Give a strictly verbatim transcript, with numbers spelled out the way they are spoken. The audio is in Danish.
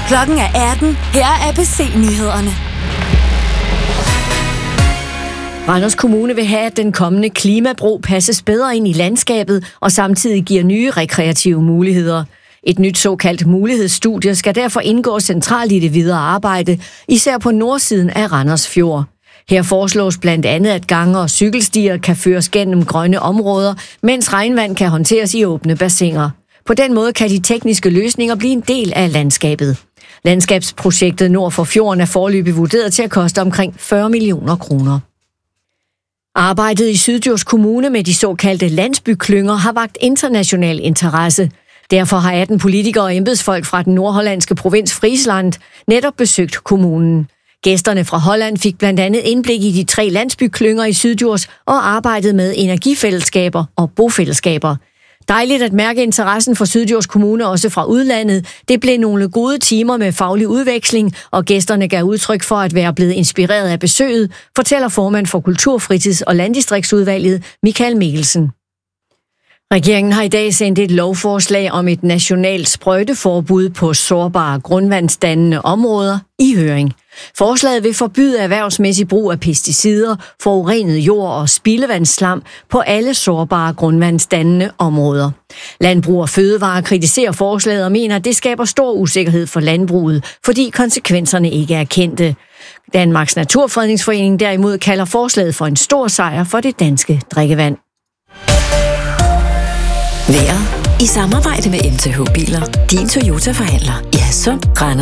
Klokken er atten. Her er A B C-nyhederne. Randers Kommune vil have, at den kommende klimabro passes bedre ind i landskabet og samtidig giver nye rekreative muligheder. Et nyt såkaldt mulighedsstudie skal derfor indgå centralt i det videre arbejde, især på nordsiden af Randers Fjord. Her foreslås blandt andet, at gange og cykelstier kan føres gennem grønne områder, mens regnvand kan håndteres i åbne bassiner. På den måde kan de tekniske løsninger blive en del af landskabet. Landskabsprojektet nord for fjorden er foreløbig vurderet til at koste omkring fyrre millioner kroner. Arbejdet i Syddjurs Kommune med de såkaldte landsbyklynger har vakt international interesse. Derfor har atten politikere og embedsfolk fra den nordhollandske provins Friesland netop besøgt kommunen. Gæsterne fra Holland fik blandt andet indblik i de tre landsbyklynger i Syddjurs og arbejdet med energifællesskaber og bofællesskaber. Dejligt at mærke interessen for Syddjurs Kommune også fra udlandet. Det blev nogle gode timer med faglig udveksling, og gæsterne gav udtryk for at være blevet inspireret af besøget, fortæller formand for Kultur-, Fritids- og Landdistriktsudvalget Michael Mikkelsen. Regeringen har i dag sendt et lovforslag om et nationalt sprøjteforbud på sårbare grundvandsdannende områder i høring. Forslaget vil forbyde erhvervsmæssig brug af pesticider, forurenet jord og spildevandsslam på alle sårbare grundvandsdannende områder. Landbrug og Fødevare kritiserer forslaget og mener, at det skaber stor usikkerhed for landbruget, fordi konsekvenserne ikke er kendte. Danmarks Naturfredningsforening derimod kalder forslaget for en stor sejr for det danske drikkevand. Vejret i samarbejde med M T H Biler, din Toyota-forhandler i Hadsund, Randers